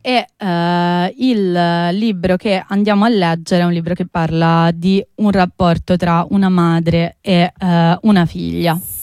E il libro che andiamo a leggere è un libro che parla di un rapporto tra una madre e una figlia.